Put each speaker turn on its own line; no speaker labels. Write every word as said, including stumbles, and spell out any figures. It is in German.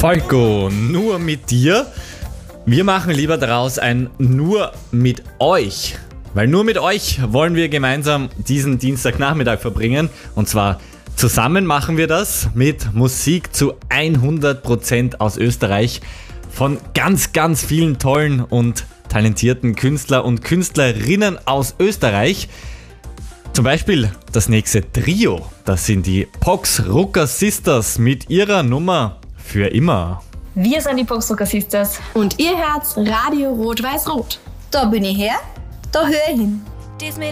Falco, nur mit dir. Wir machen lieber daraus ein nur mit euch. Weil nur mit euch wollen wir gemeinsam diesen Dienstagnachmittag verbringen. Und zwar zusammen machen wir das mit Musik zu hundert Prozent aus Österreich. Von ganz, ganz vielen tollen und talentierten Künstler und Künstlerinnen aus Österreich. Zum Beispiel das nächste Trio. Das sind die Pox Rucker Sisters mit ihrer Nummer Für immer.
Wir sind die Pox Rucker Sisters.
Und ihr hört Radio Rot-Weiß-Rot.
Da bin ich her, da höre ich hin.